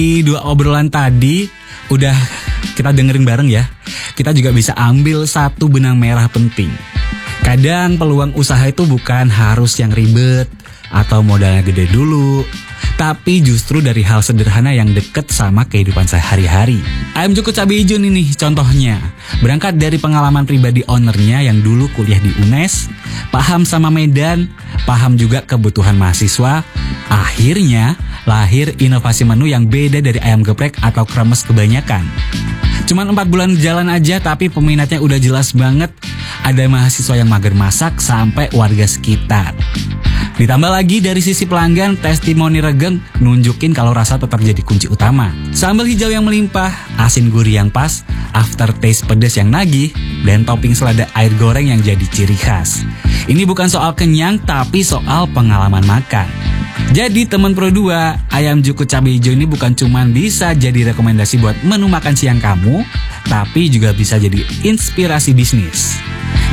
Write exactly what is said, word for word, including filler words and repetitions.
Di dua obrolan tadi udah kita dengerin bareng ya. Kita juga bisa ambil satu benang merah penting. Kadang peluang usaha itu bukan harus yang ribet atau modalnya gede dulu, tapi justru dari hal sederhana yang deket sama kehidupan sehari-hari. Ayam Cukup Cabai Hijau ini nih contohnya. Berangkat dari pengalaman pribadi ownernya yang dulu kuliah di U N E S, paham sama medan, paham juga kebutuhan mahasiswa. Akhirnya lahir inovasi menu yang beda dari ayam geprek atau kremes kebanyakan. Cuman empat bulan jalan aja tapi peminatnya udah jelas banget. Ada mahasiswa yang mager masak sampai warga sekitar. Ditambah lagi dari sisi pelanggan, testimoni Regeng nunjukin kalau rasa tetap jadi kunci utama. Sambal hijau yang melimpah, asin gurih yang pas, aftertaste pedas yang nagih, dan topping selada air goreng yang jadi ciri khas. Ini bukan soal kenyang tapi soal pengalaman makan. Jadi teman Pro dua, Ayam Cukup Cabai Hijau ini bukan cuman bisa jadi rekomendasi buat menu makan siang kamu, tapi juga bisa jadi inspirasi bisnis.